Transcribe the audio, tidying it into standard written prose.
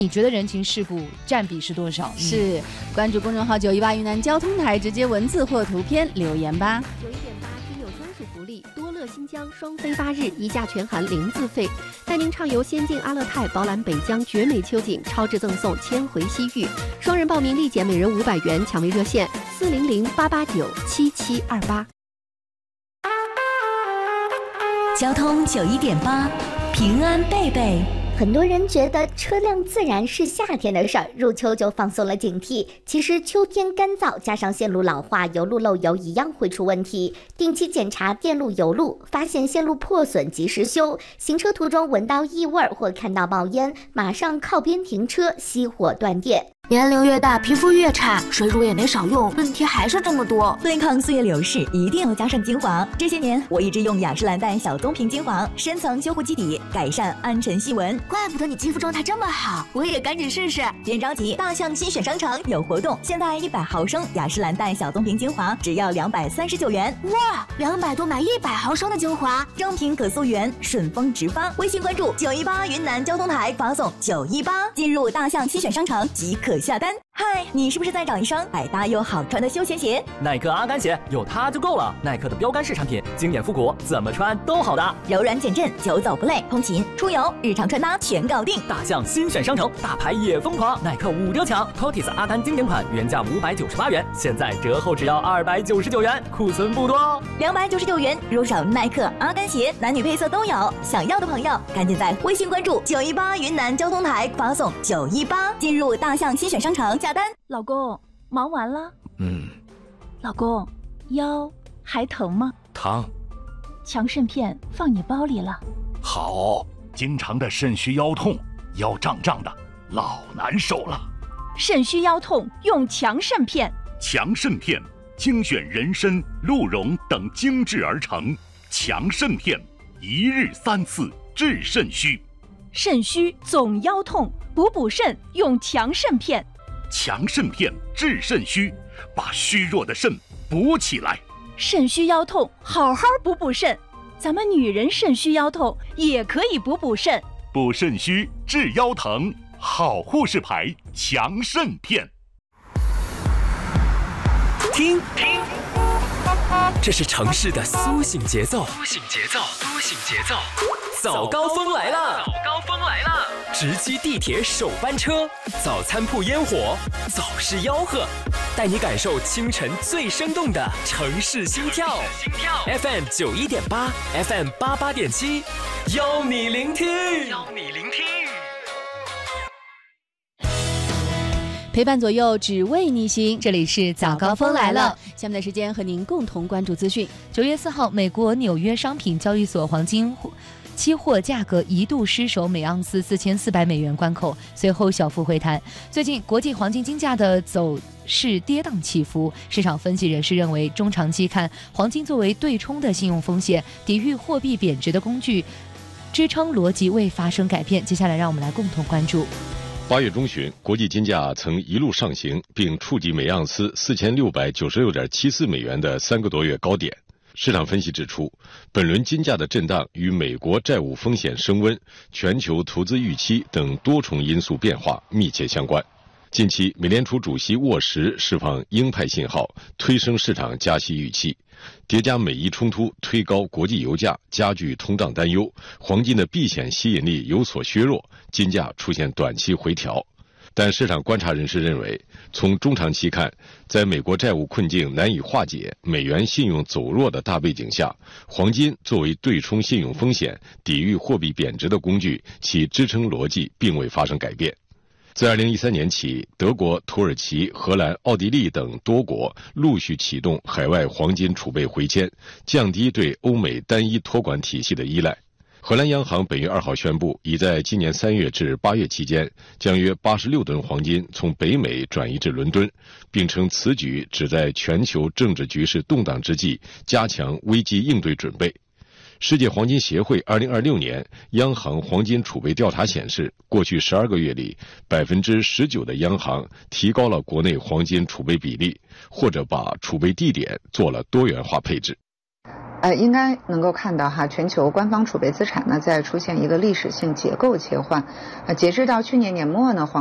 你觉得人情世故占比是多少？ 是关注公众号918云南交通台，直接文字或图片留言吧。 91.8听友专属福利，多乐新疆双飞8日，1价全含0自费，带您畅游仙境阿勒泰，饱览北疆绝美秋景，超值赠送千回西域。双人报名立减每人500元，抢位热线400-889-7728。 交通91.8，平安贝贝。 很多人觉得车辆自燃是夏天的事儿，入秋就放松了警惕。其实秋天干燥加上线路老化，油路漏油一样会出问题。定期检查电路油路，发现线路破损及时修。行车途中闻到异味或看到冒烟，马上靠边停车，熄火断电。 年龄越大，皮肤越差，水乳也没少用，问题还是这么多。 对抗岁月流逝，一定要加上精华。这些年，我一直用雅诗兰黛小棕瓶精华，深层修护基底，改善暗沉细纹。 怪不得你肌肤状态这么好，我也赶紧试试。 别着急，大象新选商城有活动，现在100毫升雅诗兰黛小棕瓶精华只要239元。 哇，200多买100毫升的精华， 正品可溯源，顺丰直发。微信关注918云南交通台，发送918，进入大象新选商城即可下单。嗨，你是不是在找一双百搭又好穿的休闲鞋？ 耐克阿甘鞋有它就够了。耐克的标杆式产品，经典复古，怎么穿都好的。 柔软减震，久走不累，通勤、出游、日常穿搭全搞定。 大象新选商城，大牌也疯狂，耐克5折抢。Cotis 阿甘经典款原价598元，现在折后只要299元，库存不多哦。 299元，入手耐克阿甘鞋，男女配色都有。想要的朋友，赶紧在微信关注918云南交通台，发送918，进入大象新选商城下单。 老公，忙完了？老公，腰还疼吗？ 疼。 强肾片放你包里了。 好，经常的肾虚腰痛，腰胀胀的，老难受了。 肾虚腰痛用强肾片。 强肾片精选人参、鹿茸等精制而成，强肾片一日3次治肾虚。 肾虚总腰痛，补肾用强肾片。 强肾片治肾虚，把虚弱的肾补起来。 肾虚腰痛，好好补肾。咱们女人肾虚腰痛也可以补肾。 补肾虚治腰疼，好护士牌强肾片。 听，这是城市的苏醒节奏。早高峰来了！直击地铁首班车，早餐铺烟火，早市吆喝，带你感受清晨最生动的城市心跳。FM 91.8 ，FM 88.7，邀你聆听。 陪伴左右，只为你行。这里是早高峰来了，下面的时间和您共同关注资讯。 9月4号，美国纽约商品交易所黄金期货价格一度失守每盎司4400美元关口，随后小幅回弹。最近国际黄金金价的走势跌宕起伏，市场分析人士认为，中长期看，黄金作为对冲的信用风险、抵御货币贬值的工具，支撑逻辑未发生改变。接下来，让我们来共同关注。 8月中旬，国际金价曾一路上行，并触及每盎司4696.74美元的3个多月高点。市场分析指出，本轮金价的震荡与美国债务风险升温、全球投资预期等多重因素变化密切相关。近期，美联储主席沃什释放鹰派信号，推升市场加息预期，叠加美伊冲突推高国际油价，加剧通胀担忧，黄金的避险吸引力有所削弱，金价出现短期回调。但市场观察人士认为，从中长期看，在美国债务困境难以化解、美元信用走弱的大背景下，黄金作为对冲信用风险、抵御货币贬值的工具，其支撑逻辑并未发生改变。自2013年起，德国、土耳其、荷兰、奥地利等多国陆续启动海外黄金储备回迁，降低对欧美单一托管体系的依赖。荷兰央行本月2号宣布，已在今年3月至8月期间，将约86吨黄金从北美转移至伦敦，并称此举旨在全球政治局势动荡之际，加强危机应对准备。世界黄金协会2026年央行黄金储备调查显示，过去12个月里，19%的央行提高了国内黄金储备比例，或者把储备地点做了多元化配置。 应该能够看到哈，全球官方储备资产呢在出现一个历史性结构切换。截至到去年年末呢，